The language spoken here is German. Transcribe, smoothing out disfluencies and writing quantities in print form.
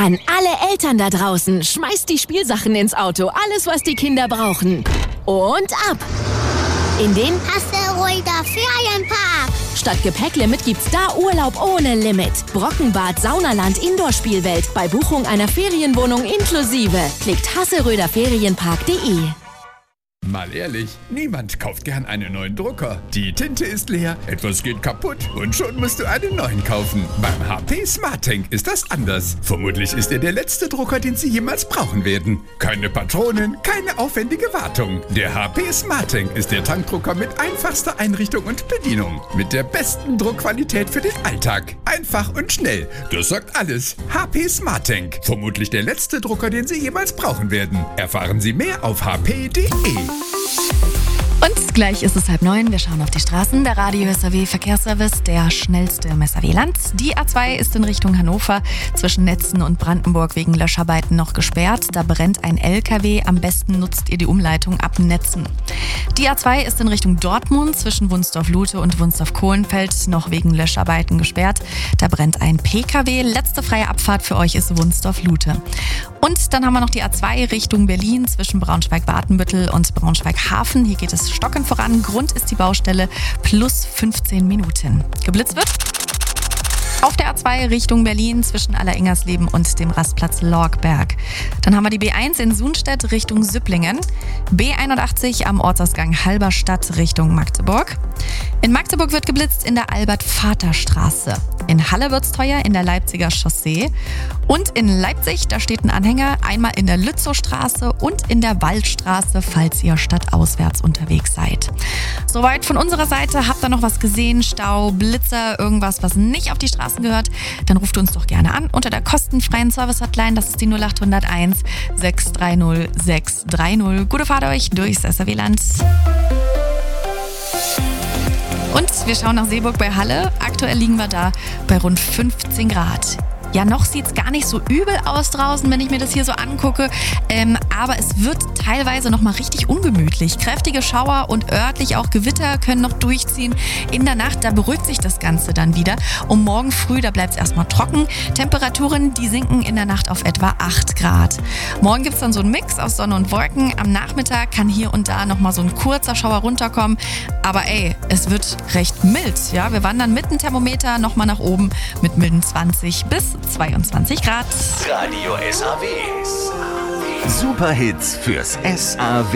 An alle Eltern da draußen, schmeißt die Spielsachen ins Auto, alles was die Kinder brauchen. Und ab! In den Hasseröder Ferienpark. Statt Gepäcklimit gibt's da Urlaub ohne Limit. Brockenbad, Saunaland, Indoor-Spielwelt. Bei Buchung einer Ferienwohnung inklusive. Klickt hasseröderferienpark.de. Mal ehrlich, niemand kauft gern einen neuen Drucker. Die Tinte ist leer, etwas geht kaputt und schon musst du einen neuen kaufen. Beim HP SmartTank ist das anders. Vermutlich ist er der letzte Drucker, den Sie jemals brauchen werden. Keine Patronen, keine aufwendige Wartung. Der HP SmartTank ist der Tankdrucker mit einfachster Einrichtung und Bedienung. Mit der besten Druckqualität für den Alltag. Einfach und schnell. Das sagt alles. HP SmartTank. Vermutlich der letzte Drucker, den Sie jemals brauchen werden. Erfahren Sie mehr auf hp.de. Und gleich ist es 8:30. Wir schauen auf die Straßen. Der Radio SAW Verkehrsservice, der schnellste im SAW-Land. Die A2 ist in Richtung Hannover zwischen Netzen und Brandenburg wegen Löscharbeiten noch gesperrt. Da brennt ein LKW. Am besten nutzt ihr die Umleitung ab Netzen. Die A2 ist in Richtung Dortmund zwischen Wunsdorf-Lute und Wunsdorf-Kohlenfeld noch wegen Löscharbeiten gesperrt. Da brennt ein PKW. Letzte freie Abfahrt für euch ist Wunsdorf-Lute. Und dann haben wir noch die A2 Richtung Berlin zwischen Braunschweig-Watenbüttel und Braunschweig-Hafen. Hier geht es stockend voran. Grund ist die Baustelle plus 15 Minuten. Geblitzt wird auf der A2 Richtung Berlin zwischen Alleringers-Leben und dem Rastplatz Lorgberg. Dann haben wir die B1 in Sunstedt Richtung Süpplingen. B81 am Ortsausgang Halberstadt Richtung Magdeburg. In Magdeburg wird geblitzt in der Albert-Vater-Straße. In Halle wird's teuer in der Leipziger Chaussee. Und in Leipzig, da steht ein Anhänger, einmal in der Lützowstraße und in der Waldstraße, falls ihr stadtauswärts unterwegs seid. Soweit von unserer Seite. Habt ihr noch was gesehen? Stau, Blitzer, irgendwas, was nicht auf die Straßen gehört? Dann ruft uns doch gerne an unter der kostenfreien Service-Hotline. Das ist die 0801 630 630. Gute Fahrt euch durchs SAW-Land. Und wir schauen nach Seeburg bei Halle. Aktuell liegen wir da bei rund 15 Grad. Ja, noch sieht es gar nicht so übel aus draußen, wenn ich mir das hier so angucke. Aber es wird teilweise noch mal richtig ungemütlich. Kräftige Schauer und örtlich auch Gewitter können noch durchziehen. In der Nacht, da beruhigt sich das Ganze dann wieder. Und morgen früh, da bleibt es erstmal trocken. Temperaturen, die sinken in der Nacht auf etwa 8 Grad. Morgen gibt es dann so einen Mix aus Sonne und Wolken. Am Nachmittag kann hier und da noch mal so ein kurzer Schauer runterkommen. Aber es wird recht mild. Ja? Wir wandern mit dem Thermometer noch mal nach oben mit milden 20 bis 22 Grad. Radio SAW. Superhits fürs SAW.